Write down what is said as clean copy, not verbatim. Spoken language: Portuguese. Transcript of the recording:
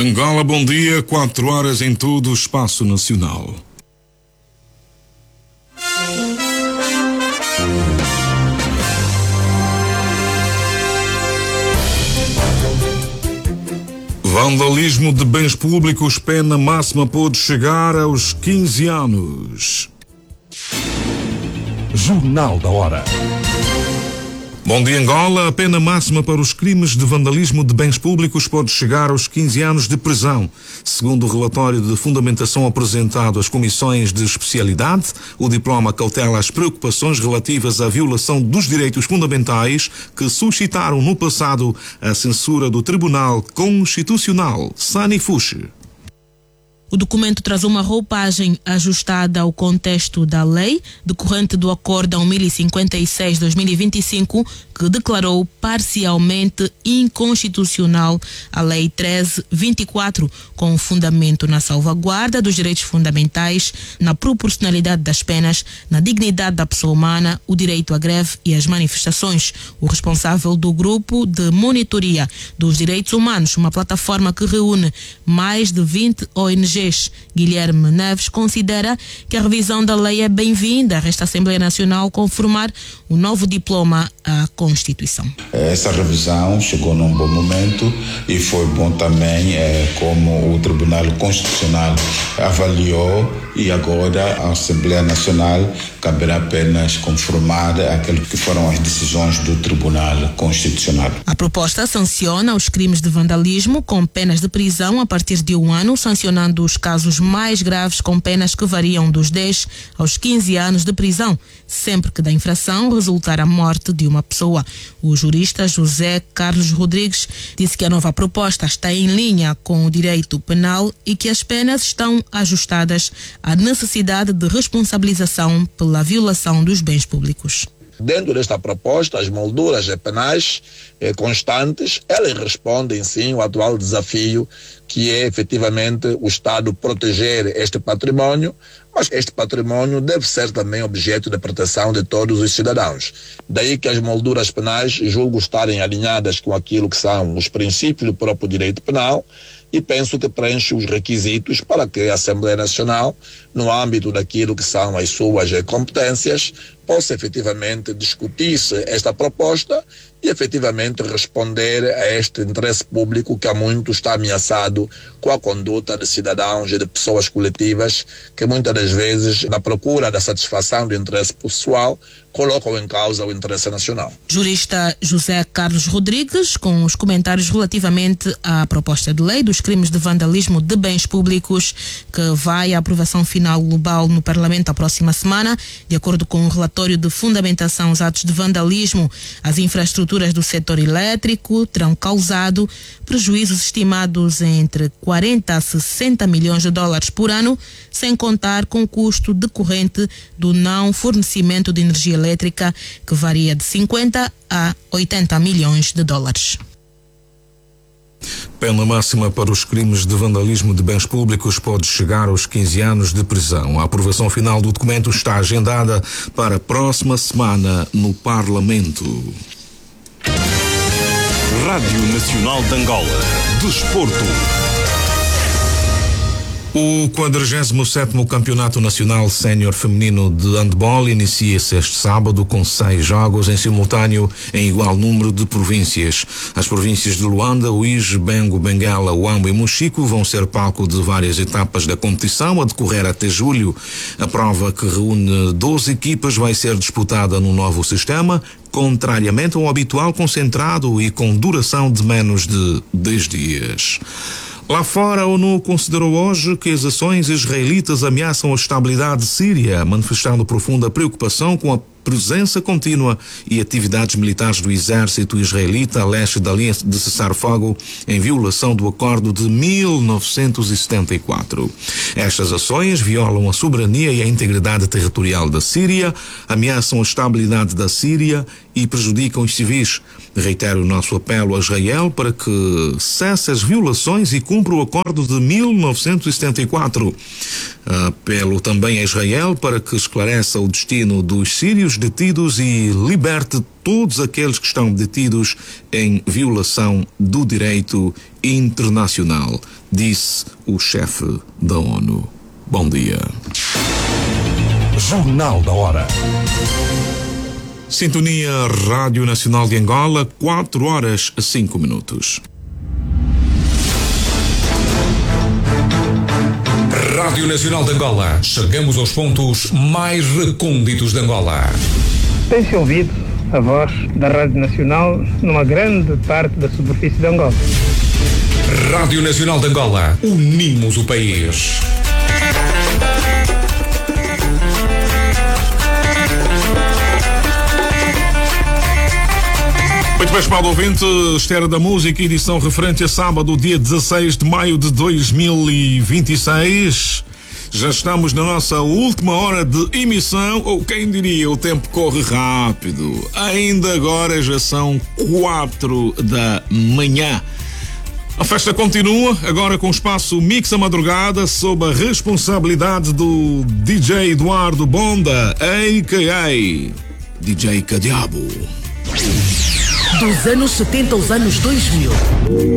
Angola, bom dia, 4 horas em todo o espaço nacional. Vandalismo de bens públicos, pena máxima pode chegar aos 15 anos. Jornal da Hora. Bom dia, Angola. A pena máxima para os crimes de vandalismo de bens públicos pode chegar aos 15 anos de prisão. Segundo o relatório de fundamentação apresentado às comissões de especialidade, o diploma cautela as preocupações relativas à violação dos direitos fundamentais que suscitaram no passado a censura do Tribunal Constitucional. Sani Fushi. O documento traz uma roupagem ajustada ao contexto da lei, decorrente do Acórdão 1056-2025, que declarou parcialmente inconstitucional a Lei 1324, com fundamento na salvaguarda dos direitos fundamentais, na proporcionalidade das penas, na dignidade da pessoa humana, o direito à greve e às manifestações. O responsável do Grupo de Monitoria dos Direitos Humanos, uma plataforma que reúne mais de 20 ONGs, Guilherme Neves, considera que a revisão da lei é bem-vinda. Resta a Assembleia Nacional conformar o novo diploma à Constituição. Essa revisão chegou num bom momento e foi bom também como o Tribunal Constitucional avaliou, e agora a Assembleia Nacional caberá apenas conformar aquilo que foram as decisões do Tribunal Constitucional. A proposta sanciona os crimes de vandalismo com penas de prisão a partir de 1 ano, sancionando os casos mais graves com penas que variam dos 10 aos 15 anos de prisão, sempre que da infração resultar a morte de uma pessoa. O jurista José Carlos Rodrigues disse que a nova proposta está em linha com o direito penal e que as penas estão ajustadas à necessidade de responsabilização pela violação dos bens públicos. Dentro desta proposta, as molduras penais constantes, elas respondem sim ao atual desafio, que é efetivamente o Estado proteger este património, mas este património deve ser também objeto de proteção de todos os cidadãos. Daí que as molduras penais julgo estarem alinhadas com aquilo que são os princípios do próprio direito penal, e penso que preenche os requisitos para que a Assembleia Nacional, no âmbito daquilo que são as suas competências, possa efetivamente discutir-se esta proposta e efetivamente responder a este interesse público que há muito está ameaçado com a conduta de cidadãos e de pessoas coletivas que muitas das vezes, na procura da satisfação do interesse pessoal, colocam em causa o interesse nacional. Jurista José Carlos Rodrigues, com os comentários relativamente à proposta de lei dos crimes de vandalismo de bens públicos, que vai à aprovação final global no Parlamento a próxima semana. De acordo com o relatório de fundamentação aos atos de vandalismo, as infraestruturas do setor elétrico terão causado prejuízos estimados entre 40 a 60 milhões de dólares por ano, sem contar com o custo decorrente do não fornecimento de energia elétrica, que varia de 50 a 80 milhões de dólares. Pena máxima para os crimes de vandalismo de bens públicos pode chegar aos 15 anos de prisão. A aprovação final do documento está agendada para a próxima semana no Parlamento. Rádio Nacional de Angola. Desporto. O 47º Campeonato Nacional Sénior Feminino de Handball inicia-se este sábado com 6 jogos em simultâneo em igual número de províncias. As províncias de Luanda, Uíge, Bengo, Benguela, Uambo e Mochico vão ser palco de várias etapas da competição a decorrer até julho. A prova, que reúne 12 equipas, vai ser disputada no novo sistema, contrariamente ao habitual concentrado e com duração de menos de 10 dias. Lá fora, a ONU considerou hoje que as ações israelitas ameaçam a estabilidade síria, manifestando profunda preocupação com a presença contínua e atividades militares do exército israelita a leste da linha de cessar-fogo, em violação do acordo de 1974. Estas ações violam a soberania e a integridade territorial da Síria, ameaçam a estabilidade da Síria e prejudicam os civis. Reitero o nosso apelo a Israel para que cesse as violações e cumpra o acordo de 1974. Apelo também a Israel para que esclareça o destino dos sírios os detidos e liberte todos aqueles que estão detidos em violação do direito internacional, disse o chefe da ONU. Bom dia. Jornal da Hora. Sintonia Rádio Nacional de Angola, 4:05. Rádio Nacional de Angola. Chegamos aos pontos mais recônditos de Angola. Tem-se ouvido a voz da Rádio Nacional numa grande parte da superfície de Angola. Rádio Nacional de Angola. Unimos o país. Muito bem, estimado ouvinte, Estera da Música, edição referente a sábado, dia 16 de maio de 2026. Já estamos na nossa última hora de emissão, ou quem diria, o tempo corre rápido. Ainda agora já são 4 da manhã. A festa continua, agora com o espaço Mix à Madrugada, sob a responsabilidade do DJ Eduardo Bonda, a.k.a. DJ Cadiabo. Dos anos 70 aos anos 2000.